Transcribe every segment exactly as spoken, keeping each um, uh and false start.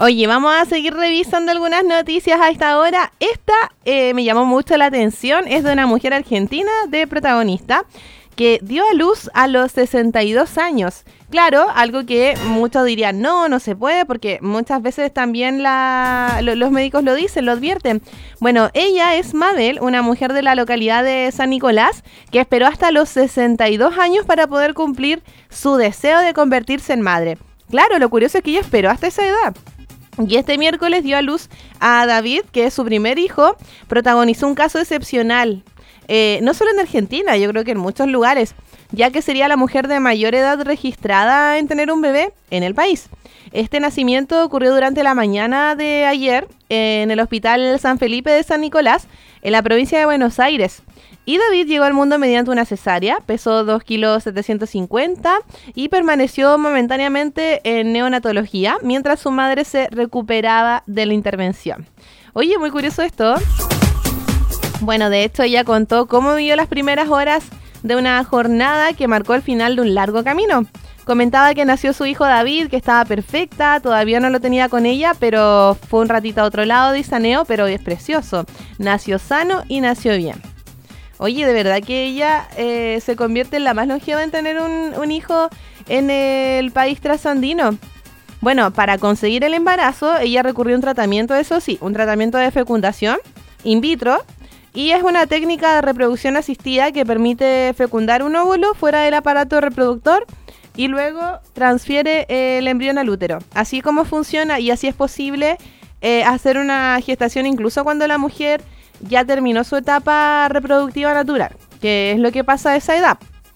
Oye, vamos a seguir revisando algunas noticias a esta hora. Esta eh, me llamó mucho la atención, es de una mujer argentina de protagonista que dio a luz a los sesenta y dos años. Claro, algo que muchos dirían, no, no se puede, porque muchas veces también la, lo, los médicos lo dicen, lo advierten. Bueno, ella es Mabel, una mujer de la localidad de San Nicolás, que esperó hasta los sesenta y dos años para poder cumplir su deseo de convertirse en madre. Claro, lo curioso es que ella esperó hasta esa edad. Y este miércoles dio a luz a David, que es su primer hijo. Protagonizó un caso excepcional, eh, no solo en Argentina, yo creo que en muchos lugares, ya que sería la mujer de mayor edad registrada en tener un bebé en el país. Este nacimiento ocurrió durante la mañana de ayer en el Hospital San Felipe de San Nicolás, en la provincia de Buenos Aires. Y David llegó al mundo mediante una cesárea, pesó dos kilos setecientos cincuenta y permaneció momentáneamente en neonatología mientras su madre se recuperaba de la intervención. Oye, muy curioso esto. Bueno, de hecho ella contó cómo vivió las primeras horas de una jornada que marcó el final de un largo camino. Comentaba que nació su hijo David, que estaba perfecta, todavía no lo tenía con ella, pero fue un ratito a otro lado de saneo, pero es precioso. Nació sano y nació bien. Oye, de verdad que ella eh, se convierte en la más longeva en tener un, un hijo en el país trasandino. Bueno, para conseguir el embarazo, ella recurrió a un tratamiento, eso sí, un tratamiento de fecundación in vitro, y es una técnica de reproducción asistida que permite fecundar un óvulo fuera del aparato reproductor y luego transfiere eh, el embrión al útero. Así como funciona y así es posible eh, hacer una gestación incluso cuando la mujer ya terminó su etapa reproductiva natural, que es lo que pasa a esa edad.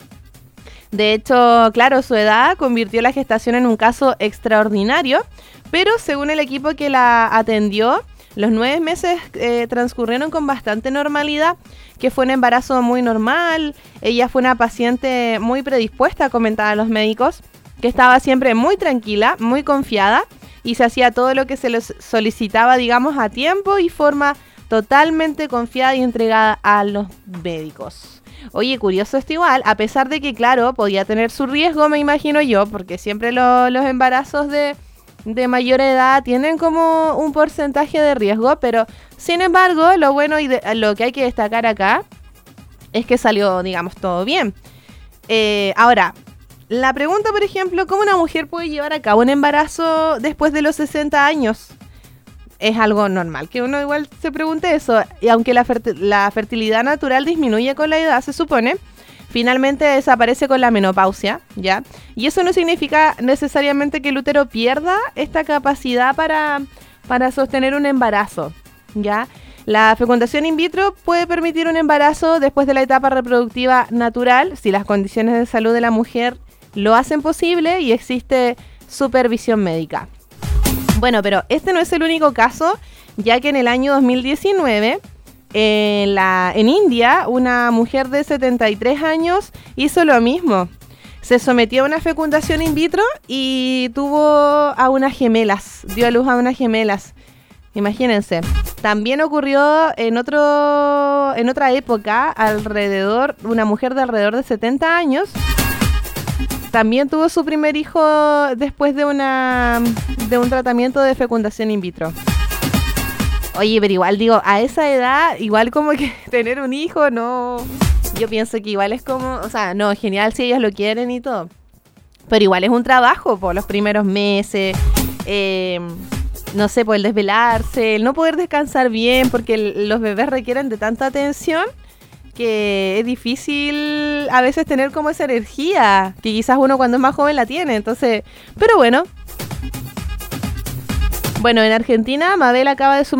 De hecho, claro, su edad convirtió la gestación en un caso extraordinario, pero según el equipo que la atendió, los nueve meses eh, transcurrieron con bastante normalidad, que fue un embarazo muy normal. Ella fue una paciente muy predispuesta, comentaban los médicos, que estaba siempre muy tranquila, muy confiada y se hacía todo lo que se les solicitaba, digamos, a tiempo y forma totalmente confiada y entregada a los médicos. Oye, curioso esto igual, a pesar de que, claro, podía tener su riesgo, me imagino yo, porque siempre lo, los embarazos de, de mayor edad tienen como un porcentaje de riesgo, pero sin embargo, lo bueno y de, lo que hay que destacar acá es que salió, digamos, todo bien. Eh, ahora, la pregunta, por ejemplo, ¿cómo una mujer puede llevar a cabo un embarazo después de los sesenta años? Es algo normal que uno igual se pregunte eso, y aunque la, ferti- la fertilidad natural disminuye con la edad, se supone, finalmente desaparece con la menopausia, ¿ya? Y eso no significa necesariamente que el útero pierda esta capacidad para, para sostener un embarazo, ¿ya? La fecundación in vitro puede permitir un embarazo después de la etapa reproductiva natural, si las condiciones de salud de la mujer lo hacen posible y existe supervisión médica. Bueno, pero este no es el único caso, ya que en el año dos mil diecinueve, en, la, en India, una mujer de setenta y tres años hizo lo mismo. Se sometió a una fecundación in vitro y tuvo a unas gemelas, dio a luz a unas gemelas. Imagínense. También ocurrió en otro, en otra época, alrededor, una mujer de alrededor de setenta años. También tuvo su primer hijo después de una de un tratamiento de fecundación in vitro. Oye, pero igual digo, a esa edad, igual como que tener un hijo, no... Yo pienso que igual es como... O sea, no, genial si ellos lo quieren y todo. Pero igual es un trabajo por los primeros meses. Eh, no sé, por el desvelarse, el no poder descansar bien, porque el, los bebés requieren de tanta atención que es difícil a veces tener como esa energía que quizás uno cuando es más joven la tiene. Entonces, pero bueno. Bueno, en Argentina, Mabel acaba de sumar